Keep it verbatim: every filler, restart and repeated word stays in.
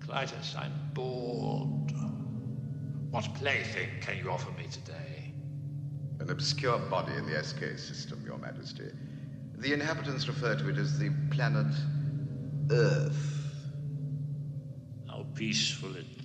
Clytus, I'm bored. What plaything can you offer me today? An obscure body in the S K system, Your Majesty. The inhabitants refer to it as the planet Earth. How peaceful it